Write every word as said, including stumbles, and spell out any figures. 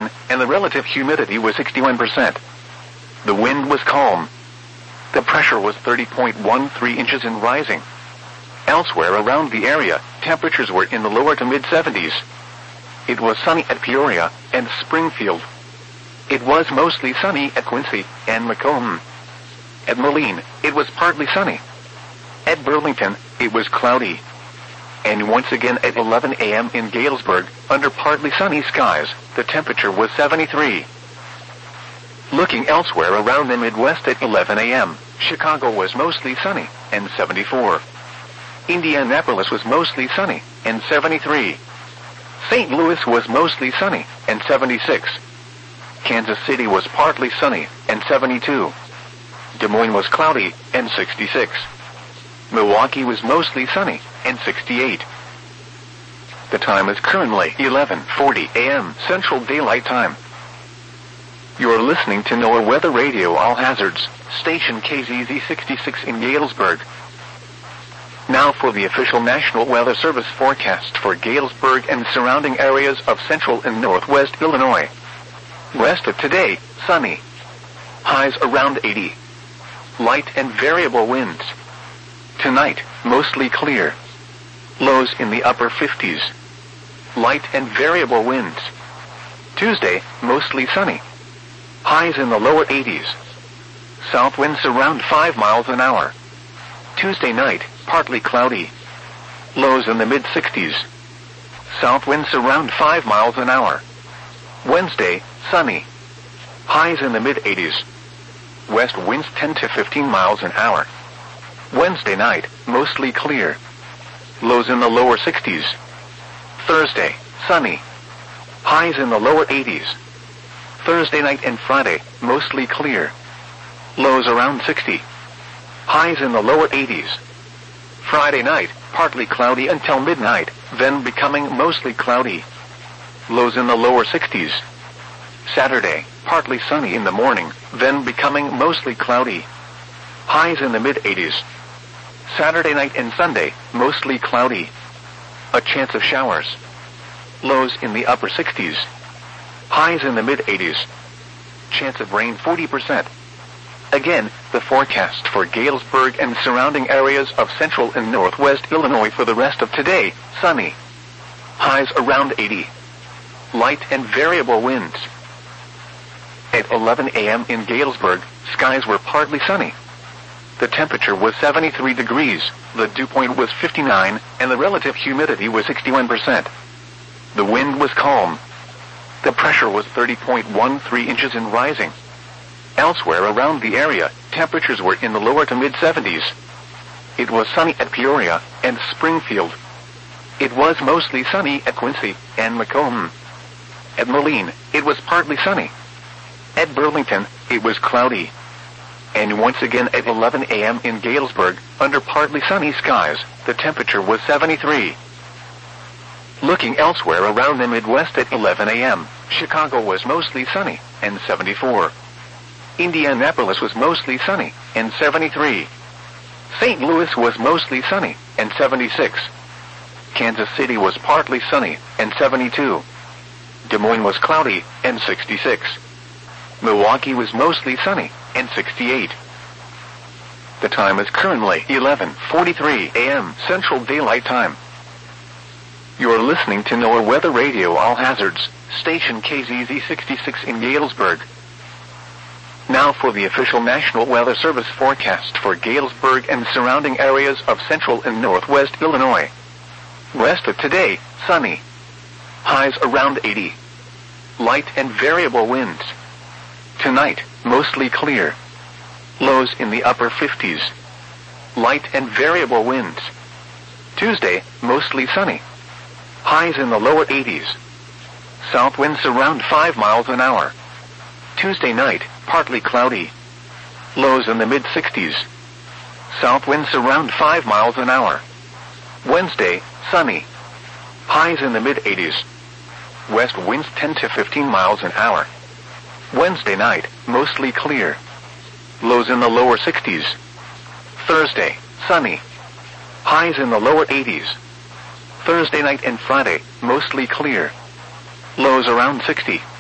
and the relative humidity was sixty-one percent. The wind was calm. The pressure was thirty point one three inches and rising. Elsewhere around the area, temperatures were in the lower to mid-seventies. It was sunny at Peoria and Springfield. It was mostly sunny at Quincy and Macomb. At Moline, it was partly sunny. At Burlington, it was cloudy. And once again at eleven a.m. in Galesburg, under partly sunny skies, the temperature was seventy-three. Looking elsewhere around the Midwest at eleven a.m., Chicago was mostly sunny and seventy-four. Indianapolis was mostly sunny and seventy-three. Saint Louis was mostly sunny and seventy-six. Kansas City was partly sunny and seventy-two. Des Moines was cloudy and sixty-six. Milwaukee was mostly sunny and sixty-eight. The time is currently eleven forty a.m. Central Daylight Time. You are listening to NOAA Weather Radio All Hazards, station K Z Z sixty-six in Galesburg. Now for the official National Weather Service forecast for Galesburg and surrounding areas of central and northwest Illinois. West of today, sunny. Highs around eighty. Light and variable winds. Tonight, mostly clear. Lows in the upper fifties. Light and variable winds. Tuesday, mostly sunny. Highs in the lower eighties. South winds around five miles an hour. Tuesday night, partly cloudy. Lows in the mid-sixties. South winds around five miles an hour. Wednesday, sunny. Highs in the mid-eighties. West winds ten to fifteen miles an hour. Wednesday night, mostly clear. Lows in the lower sixties. Thursday, sunny. Highs in the lower eighties. Thursday night and Friday, mostly clear. Lows around sixty. Highs in the lower eighties. Friday night, partly cloudy until midnight, then becoming mostly cloudy. Lows in the lower sixties. Saturday, partly sunny in the morning, then becoming mostly cloudy. Highs in the mid-eighties. Saturday night and Sunday, mostly cloudy. A chance of showers. Lows in the upper sixties. Highs in the mid-eighties. Chance of rain forty percent. Again, the forecast for Galesburg and surrounding areas of central and northwest Illinois for the rest of today, sunny. Highs around eighty. Light and variable winds. At eleven a.m. in Galesburg, skies were partly sunny. The temperature was seventy-three degrees, the dew point was fifty-nine, and the relative humidity was sixty-one percent. The wind was calm. The pressure was thirty point one three inches and rising. Elsewhere around the area, temperatures were in the lower to mid-seventies. It was sunny at Peoria and Springfield. It was mostly sunny at Quincy and Macomb. At Moline, it was partly sunny. At Burlington, it was cloudy. And once again at eleven a.m. in Galesburg, under partly sunny skies, the temperature was seventy-three. Looking elsewhere around the Midwest at eleven a.m., Chicago was mostly sunny and seventy-four. Indianapolis was mostly sunny and seventy-three. Saint Louis was mostly sunny and seventy-six. Kansas City was partly sunny and seventy-two. Des Moines was cloudy and sixty-six. Milwaukee was mostly sunny and sixty-eight. The time is currently eleven forty-three a.m. Central Daylight Time. You are listening to NOAA Weather Radio All Hazards, station K Z Z sixty-six in Galesburg. Now for the official National Weather Service forecast for Galesburg and surrounding areas of central and northwest Illinois. West of today, sunny. Highs around eighty. Light and variable winds. Tonight, mostly clear. Lows in the upper fifties. Light and variable winds. Tuesday, mostly sunny. Highs in the lower eighties. South winds around five miles an hour. Tuesday night, partly cloudy. Lows in the mid-sixties. South winds around five miles an hour. Wednesday, sunny. Highs in the mid-eighties. West winds ten to fifteen miles an hour. Wednesday night, mostly clear. Lows in the lower sixties. Thursday, sunny. Highs in the lower eighties. Thursday night and Friday, mostly clear. Lows around sixty.